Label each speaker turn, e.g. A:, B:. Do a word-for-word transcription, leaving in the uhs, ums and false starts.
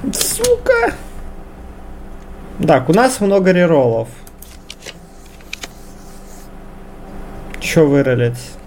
A: Сука! Так, у нас много реролов. Чё выролить?